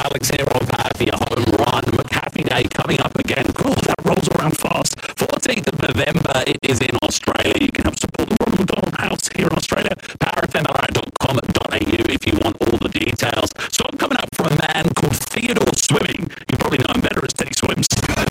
Alex here on Pat for your home run. McAfee Day coming up again. Cool, that rolls around fast. 14th of November, it is in Australia. You can help support the Ronald McDonald House here in Australia. powerfmri.com.au if you want all the details. So I'm coming up from a man called Theodore Swimming. You probably know him better as Teddy Swims.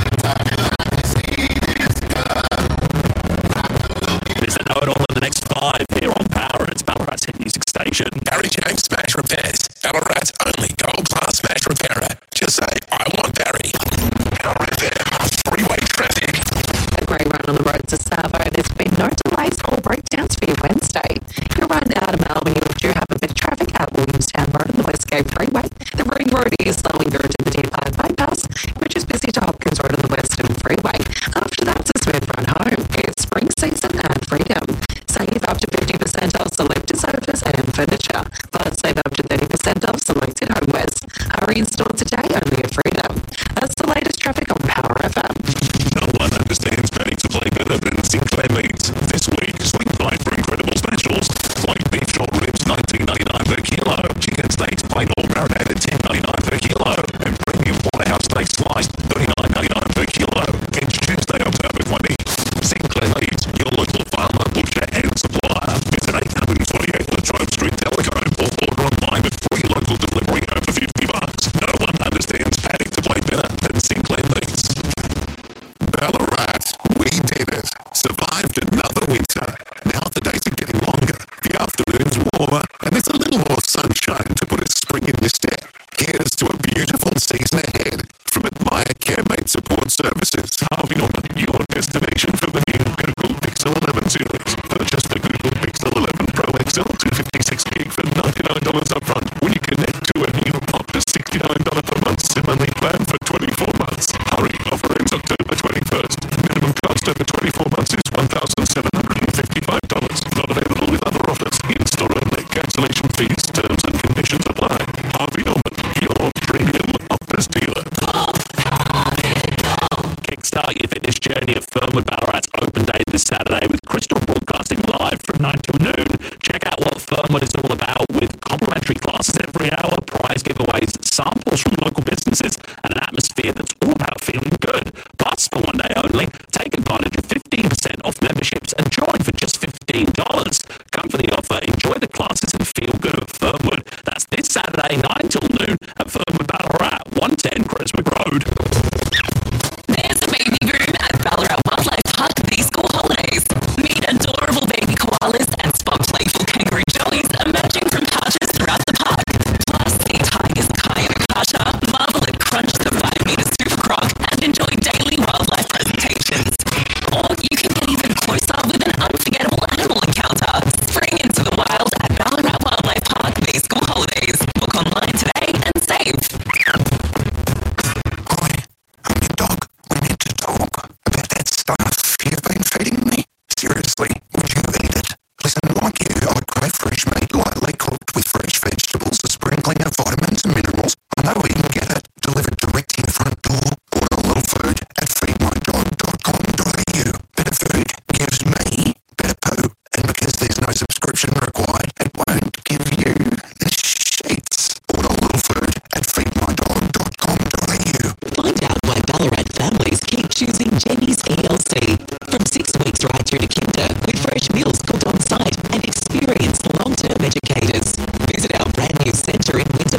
There's a note on the next 5 here on Power. It's Ballarat's hit music station. Barry James Smash Repairs. Ballarat's only gold-class smash repairer. Just say, I want Barry. Power Repair. Freeway traffic. A great run on the road to Savo. There's been no delays or breakdowns for you Wednesday. You're right out of Melbourne. You do have a bit of traffic at Williamstown Road on the Westgate Freeway. The Ring Road is slowing through to the D5 bypass, which is busy to Hopkins Road on the Western Freeway. After that, to Smith Run home. It's spring season at Freedom. Save up to 50% off selected sofas and furniture. Plus, save up to 30% off selected homewares. Hurry in store today only at Freedom. That's the latest traffic on Power FM. No one understands panic to play better than Sinclair Meats. This week, swing by for incredible specials. Like beef short ribs, $19.99 per kilo. Chicken steaks, plain or marinated, $10.99 per kilo. And premium Waterhouse steak sliced, $39.99 per kilo. It's Tuesday, October 20. Sinclair Meats, your local farmer, butcher and supplier. Visit 848 Latrobe Street, Telephone, or order online with free local delivery over $50. No one understands panic to play better than Sinclair Meats. Ballarat, we did it. Survived another winter. Now the days are getting longer, the afternoons warmer, and there's a little more sunshine to put a spring in your step. Here's to a beautiful season ahead. From Admire CareMate Support Services, Harvey Norman, your destination for the new Google Pixel 11 series. Purchase the Google Pixel 11 Pro XL 256 gig for $99 upfront when you connect to a new up to $69 per month SIM-only plan for 24 months. Hurry, offer ends October 21st. Minimum cost over 24 months is $1,755. Not available with other offers. In-store only. Cancellation fees, terms and conditions apply. Harvey Norman, your premium Optus dealer. Kickstart your fitness journey at Fernwood Ballarat's open day this Saturday with Crystal broadcasting live from 9 till noon. Check out what Fernwood is all about with complimentary classes every hour, prize giveaways, samples from local businesses, and an atmosphere that's all about feeling good. Plus, for one day only, take advantage of 15% off memberships and join for just $15. Come for the offer, enjoy the classes and feel good at Fernwood. That's this Saturday, 9 till noon at Fernwood Ballarat, 110 Creswick Road. There's a baby room at Ballarat Wildlife Park these school holidays. Meet adorable baby koalas and spot playful kangaroo joeys emerging from pouches throughout the park. Plus, see tigers, coyote kasha, marvel at Crunch the 5-meter super croc, and enjoy daily wildlife presentations. Or you can get even closer with an unforgettable animal encounter. Spring into the wild at Ballarat Wildlife Park these school holidays. Book online today and save. Dog, we need to talk about that stuff you've been feeding me. Seriously, would you eat it? Listen, like you, I would crave fresh meat, lightly cooked with fresh vegetables, a sprinkling of vitamins and minerals. I know we can get it delivered direct to your front door. Order a little food at feedmydog.com.au. Better food gives me better poo. And because there's no subscription required, it won't give you the shits. Order a little food at feedmydog.com.au. Find out why Ballarat families keep choosing Jenny's ELC. From 6 weeks right through to kinder, with fresh meals cooked on site and experienced long-term educators. Visit our brand new centre in